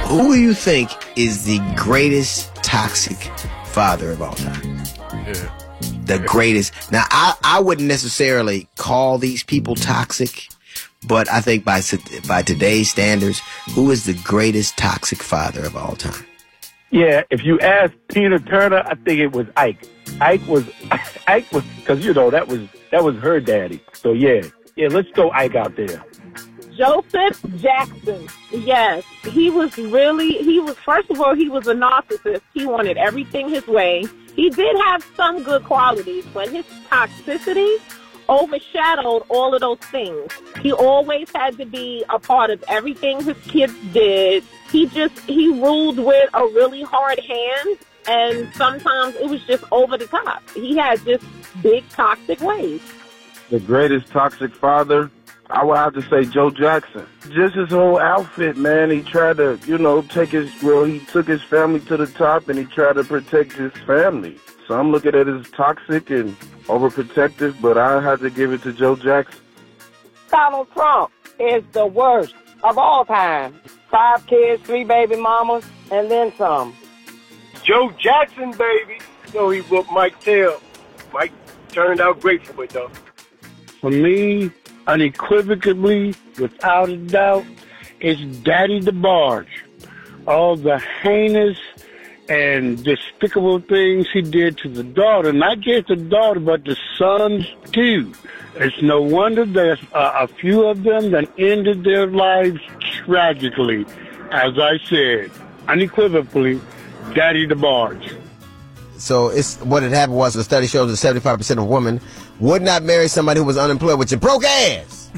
Who do you think is the greatest toxic father of all time? Yeah. The greatest. Now, I wouldn't necessarily call these people toxic, but I think by today's standards, who is the greatest toxic father of all time? Yeah, if you ask Tina Turner, I think it was Ike. Ike was, because that was her daddy. So yeah, let's throw Ike out there. Joseph Jackson. Yes, first of all, he was a narcissist. He wanted everything his way. He did have some good qualities, but his toxicity overshadowed all of those things. He always had to be a part of everything his kids did. He ruled with a really hard hand, and sometimes it was just over the top. He had just big toxic ways. The greatest toxic father, I would have to say Joe Jackson. Just his whole outfit, man. He tried to, he took his family to the top and he tried to protect his family. So I'm looking at it as toxic and overprotective, but I had to give it to Joe Jackson. Donald Trump is the worst of all time. 5 kids, 3 baby mamas, and then some. Joe Jackson, baby. He whooped Mike tail. Mike turned out great for it, though. For me, unequivocally, without a doubt, it's Daddy DeBarge. All the heinous and despicable things he did to the daughter, not just the daughter, but the sons too. It's no wonder there's a few of them that ended their lives tragically. As I said, unequivocally, Daddy DeBarge. So what had happened was the study shows that 75% of women would not marry somebody who was unemployed with your broke ass.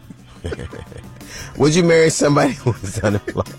Would you marry somebody who was unemployed?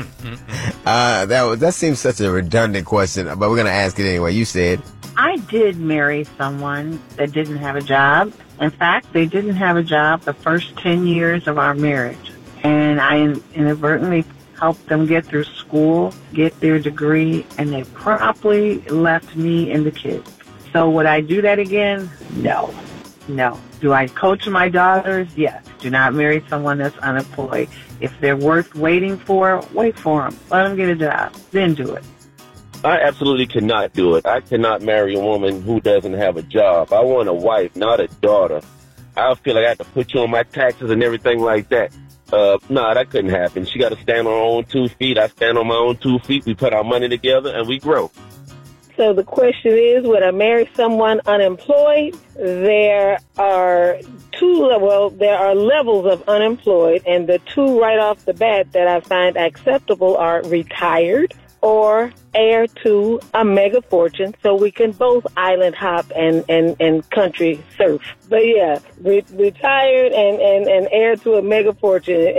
That seems such a redundant question, but we're going to ask it anyway. You said. I did marry someone that didn't have a job. In fact, they didn't have a job the first 10 years of our marriage. And I inadvertently helped them get through school, get their degree, and they promptly left me and the kids. So would I do that again? No. Do I coach my daughters? Yes. Do not marry someone that's unemployed. If they're worth waiting for, wait for them. Let them get a job. Then do it. I absolutely cannot do it. I cannot marry a woman who doesn't have a job. I want a wife, not a daughter. I feel like I have to put you on my taxes and everything like that. No, that couldn't happen. She got to stand on her own 2 feet. I stand on my own 2 feet. We put our money together and we grow. So the question is, would I marry someone unemployed? There are levels of unemployed, and the 2 right off the bat that I find acceptable are retired or heir to a mega fortune, so we can both island hop and country surf. But yeah, retired and heir to a mega fortune